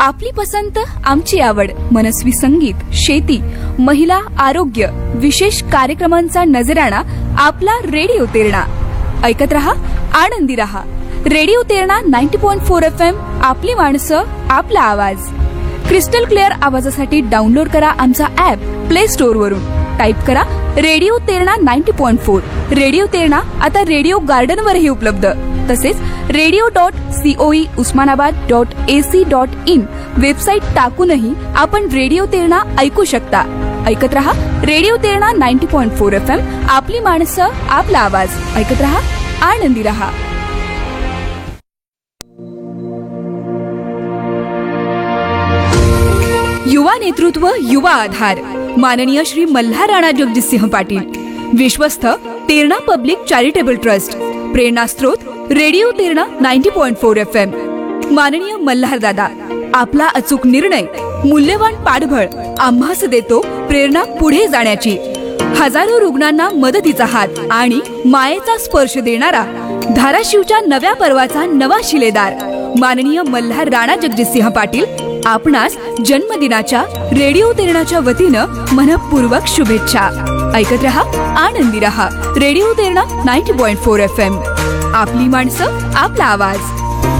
आपली पसंत आमची आवड, मनस्वी संगीत, शेती, महिला, आरोग्य, विशेष कार्यक्रमांचा नजराणा आपला रेडिओ तेरणा. ऐकत रहा, आनंदी रहा. Radio Terna 90.4 FM. आपली माणसं, आपला आवाज. क्रिस्टल क्लिअर आवाजासाठी डाउनलोड करा आमचा ऍप प्ले स्टोअर वरून. टाईप करा रेडिओ तेरणा 90.4. रेडिओ तेरणा आता रेडिओ गार्डन वरही उपलब्ध. तसेच radio.coe usmanabad.ac.in वेबसाईट टाकूनही आपण रेडिओ तेरणा ऐकू शकता. ऐकत रहा रेडिओ तेरणा 90.4 FM. आपली माणसं, आपला आवाज. ऐकत रहा, आनंदी रहा. युवा नेतृत्व, युवा आधार. माननीय श्री मल्हार राणा जगजितसिंह पाटील. विश्वस्त तेरणा पब्लिक चॅरिटेबल ट्रस्ट. प्रेरणास्त्रोत रेडिओ तेरणा 90.4 FM. माननीय मल्हार दादा, आपला अचूक निर्णय, मूल्यवान पाठबळ आम्हास देतो प्रेरणा पुढे जाण्याची. हजारो रुग्णांना मदतीचा हात आणि मायेचा स्पर्श देणारा, धाराशिवच्या नव्या पर्वाचा नवा शिलेदार माननीय मल्हार राणा जगजितसिंह पाटील, आपणास जन्मदिनाच्या रेडिओ तेरणाच्या वतीनं मनपूर्वक शुभेच्छा. ऐकत रहा, आनंदी रहा. Radio Terna 90.4 FM. आपली माणसं, आपला आवाज.